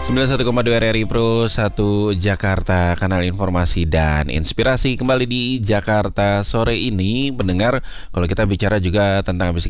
91,2 RRI Pro 1 Jakarta, kanal informasi dan inspirasi. Kembali di Jakarta sore ini, pendengar, kalau kita bicara juga tentang